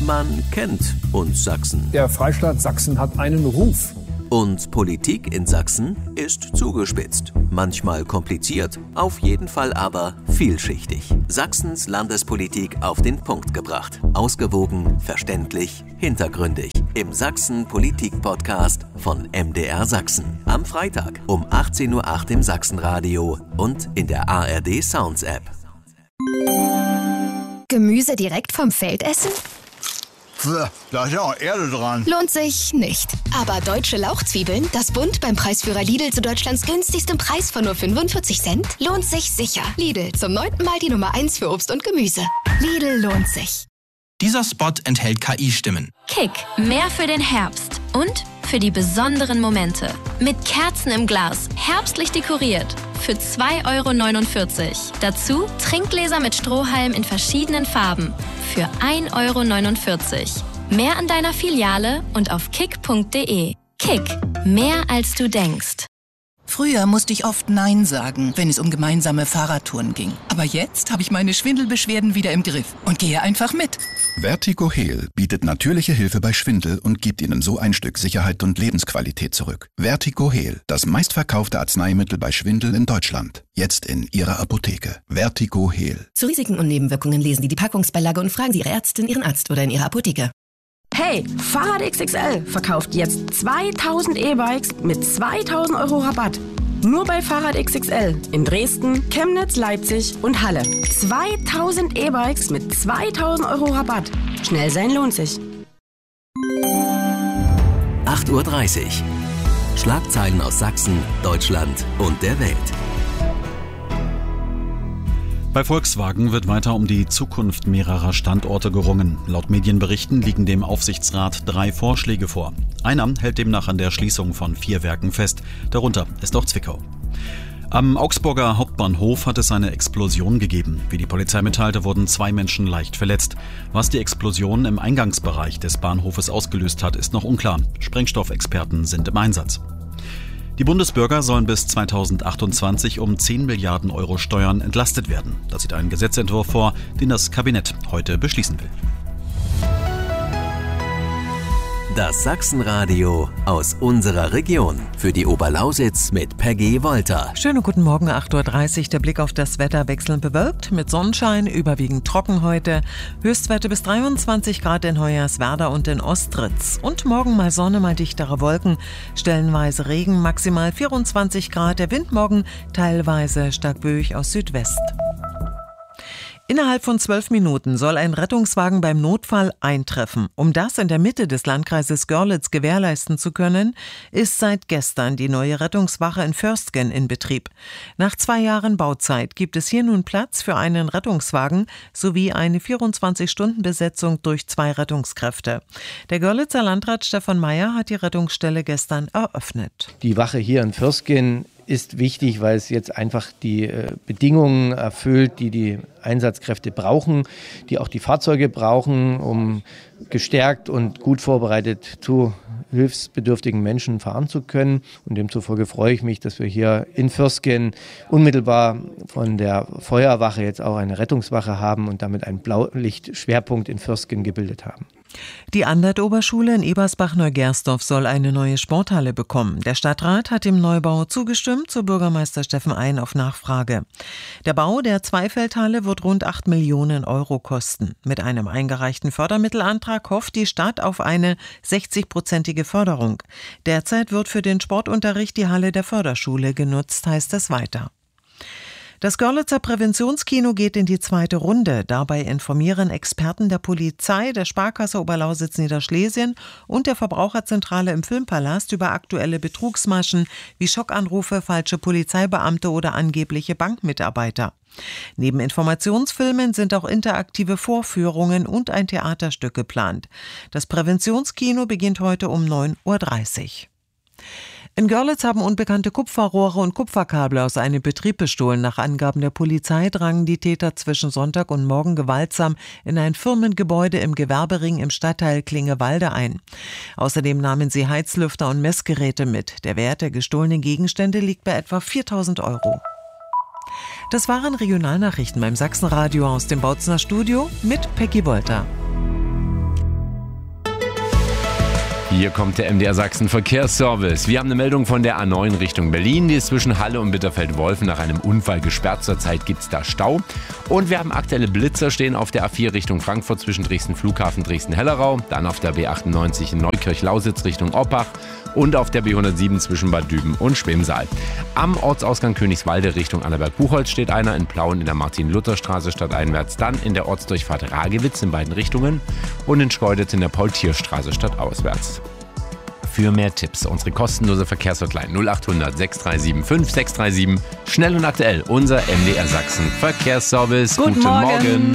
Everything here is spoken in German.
Man kennt uns Sachsen. Der Freistaat Sachsen hat einen Ruf. Und Politik in Sachsen ist zugespitzt. Manchmal kompliziert, auf jeden Fall aber vielschichtig. Sachsens Landespolitik auf den Punkt gebracht. Ausgewogen, verständlich, hintergründig. Im Sachsen-Politik-Podcast von MDR Sachsen. Am Freitag um 18.08 Uhr im Sachsenradio und in der ARD Sounds App. Gemüse direkt vom Feld essen? Da ist ja auch Erde dran. Lohnt sich nicht. Aber deutsche Lauchzwiebeln, das Bund beim Preisführer Lidl zu Deutschlands günstigstem Preis von nur 45 Cent, lohnt sich sicher. Lidl, zum 9. Mal die Nummer 1 für Obst und Gemüse. Lidl lohnt sich. Dieser Spot enthält KI-Stimmen. Kick, mehr für den Herbst und für die besonderen Momente. Mit Kerzen im Glas, herbstlich dekoriert. Für 2,49 €. Dazu Trinkgläser mit Strohhalm in verschiedenen Farben. Für 1,49 €. Mehr an deiner Filiale und auf kick.de. Kick, mehr als du denkst. Früher musste ich oft Nein sagen, wenn es um gemeinsame Fahrradtouren ging. Aber jetzt habe ich meine Schwindelbeschwerden wieder im Griff und gehe einfach mit. Vertigo-Heal bietet natürliche Hilfe bei Schwindel und gibt Ihnen so ein Stück Sicherheit und Lebensqualität zurück. Vertigo-Heal, das meistverkaufte Arzneimittel bei Schwindel in Deutschland. Jetzt in Ihrer Apotheke. Vertigo-Heal. Zu Risiken und Nebenwirkungen lesen Sie die Packungsbeilage und fragen Sie Ihre Ärztin, Ihren Arzt oder in Ihrer Apotheke. Hey, Fahrrad XXL verkauft jetzt 2000 E-Bikes mit 2000 € Rabatt. Nur bei Fahrrad XXL in Dresden, Chemnitz, Leipzig und Halle. 2000 E-Bikes mit 2000 € Rabatt. Schnell sein lohnt sich. 8.30 Uhr. Schlagzeilen aus Sachsen, Deutschland und der Welt. Bei Volkswagen wird weiter um die Zukunft mehrerer Standorte gerungen. Laut Medienberichten liegen dem Aufsichtsrat 3 Vorschläge vor. Einer hält demnach an der Schließung von 4 Werken fest. Darunter ist auch Zwickau. Am Augsburger Hauptbahnhof hat es eine Explosion gegeben. Wie die Polizei mitteilte, wurden 2 Menschen leicht verletzt. Was die Explosion im Eingangsbereich des Bahnhofes ausgelöst hat, ist noch unklar. Sprengstoffexperten sind im Einsatz. Die Bundesbürger sollen bis 2028 um 10 Milliarden € Steuern entlastet werden. Das sieht ein Gesetzentwurf vor, den das Kabinett heute beschließen will. Das Sachsenradio aus unserer Region. Für die Oberlausitz mit Peggy Wolter. Schönen guten Morgen, 8.30 Uhr. Der Blick auf das Wetter wechselnd bewölkt, mit Sonnenschein, überwiegend trocken heute. Höchstwerte bis 23 Grad in Hoyerswerda und in Ostritz. Und morgen mal Sonne, mal dichtere Wolken, stellenweise Regen, maximal 24 Grad. Der Wind morgen teilweise stark böig aus Südwest. Innerhalb von 12 Minuten soll ein Rettungswagen beim Notfall eintreffen. Um das in der Mitte des Landkreises Görlitz gewährleisten zu können, ist seit gestern die neue Rettungswache in Vörstgen in Betrieb. Nach 2 Jahren Bauzeit gibt es hier nun Platz für einen Rettungswagen sowie eine 24-Stunden-Besetzung durch 2 Rettungskräfte. Der Görlitzer Landrat Stefan Meyer hat die Rettungsstelle gestern eröffnet. Die Wache hier in Vörstgen ist wichtig, weil es jetzt einfach die Bedingungen erfüllt, die die Einsatzkräfte brauchen, die auch die Fahrzeuge brauchen, um gestärkt und gut vorbereitet zu hilfsbedürftigen Menschen fahren zu können. Und demzufolge freue ich mich, dass wir hier in Vörstgen unmittelbar von der Feuerwache jetzt auch eine Rettungswache haben und damit einen Blaulichtschwerpunkt in Vörstgen gebildet haben. Die Andert-Oberschule in Ebersbach-Neugersdorf soll eine neue Sporthalle bekommen. Der Stadtrat hat dem Neubau zugestimmt, so Bürgermeister Steffen Ein auf Nachfrage. Der Bau der Zweifeldhalle wird rund 8 Millionen € kosten. Mit einem eingereichten Fördermittelantrag hofft die Stadt auf eine 60-prozentige Förderung. Derzeit wird für den Sportunterricht die Halle der Förderschule genutzt, heißt es weiter. Das Görlitzer Präventionskino geht in die 2. Runde. Dabei informieren Experten der Polizei, der Sparkasse Oberlausitz-Niederschlesien und der Verbraucherzentrale im Filmpalast über aktuelle Betrugsmaschen wie Schockanrufe, falsche Polizeibeamte oder angebliche Bankmitarbeiter. Neben Informationsfilmen sind auch interaktive Vorführungen und ein Theaterstück geplant. Das Präventionskino beginnt heute um 9.30 Uhr. In Görlitz haben unbekannte Kupferrohre und Kupferkabel aus einem Betrieb bestohlen. Nach Angaben der Polizei drangen die Täter zwischen Sonntag und Morgen gewaltsam in ein Firmengebäude im Gewerbering im Stadtteil Klingewalde ein. Außerdem nahmen sie Heizlüfter und Messgeräte mit. Der Wert der gestohlenen Gegenstände liegt bei etwa 4.000 €. Das waren Regionalnachrichten beim Sachsenradio aus dem Bautzener Studio mit Peggy Wolter. Hier kommt der MDR Sachsen Verkehrsservice. Wir haben eine Meldung von der A9 Richtung Berlin. Die ist zwischen Halle und Bitterfeld-Wolfen nach einem Unfall gesperrt. Zurzeit gibt es da Stau. Und wir haben aktuelle Blitzer stehen auf der A4 Richtung Frankfurt zwischen Dresden Flughafen, Dresden-Hellerau. Dann auf der B98 in Neukirch-Lausitz Richtung Oppach. Und auf der B107 zwischen Bad Düben und Schwemsaal. Am Ortsausgang Königswalde Richtung Annaberg-Buchholz steht einer, in Plauen in der Martin-Luther-Straße stadteinwärts, dann in der Ortsdurchfahrt Ragewitz in beiden Richtungen und in Schkeuditz in der Paul-Thier-Straße stadtauswärts. Für mehr Tipps unsere kostenlose Verkehrshotline 0800 637 5637. Schnell und aktuell, unser MDR Sachsen Verkehrsservice. Guten Morgen.